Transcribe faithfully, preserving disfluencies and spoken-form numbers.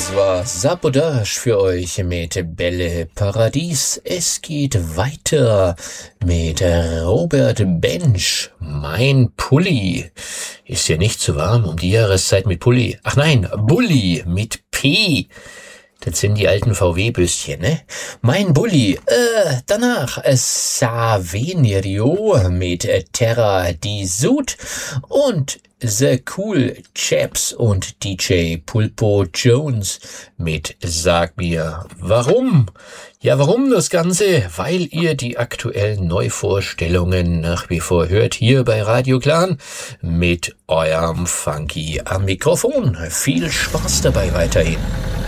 Das war Sabotage für euch mit Bälle Paradies. Es geht weiter mit Robert Bench. Mein Pulli. Ist ja nicht zu warm um die Jahreszeit mit Pulli. Ach nein, Bulli mit P. Das sind die alten V W-Büstchen, ne? Mein Bulli, äh, danach Savenerio mit Terra di Sud und The Cool Chaps und D J Pulpo Jones mit Sag mir warum. Ja, warum das Ganze? Weil ihr die aktuellen Neuvorstellungen nach wie vor hört hier bei Radio Clan mit eurem Funky am Mikrofon. Viel Spaß dabei weiterhin.